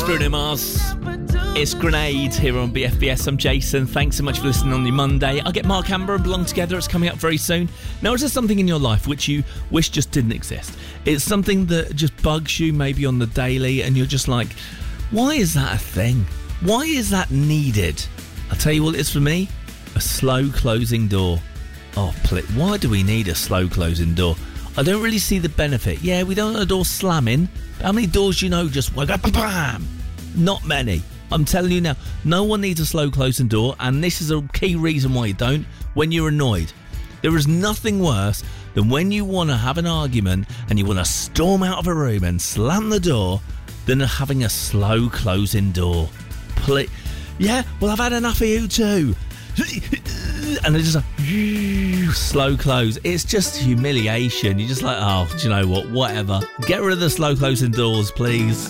It's Bruno Mars. It's Grenade here on BFBS. I'm Jason. Thanks so much for listening on your Monday. I'll get Mark Amber and Belong Together. It's coming up very soon. Now, is there something in your life which you wish just didn't exist? It's something that just bugs you maybe on the daily and you're just like, why is that a thing? Why is that needed? I'll tell you what it is for me. A slow closing door. Oh, why do we need a slow closing door? I don't really see the benefit. Yeah, we don't want a door slamming. How many doors do you know just go bam? Not many. I'm telling you now, no one needs a slow closing door, and this is a key reason why you don't. When you're annoyed. There is nothing worse than when you want to have an argument and you want to storm out of a room and slam the door than having a slow closing door. Yeah, well, I've had enough of you too. And it's just like slow close. It's just humiliation. You're just like, oh, do you know what? Whatever. Get rid of the slow closing doors, please.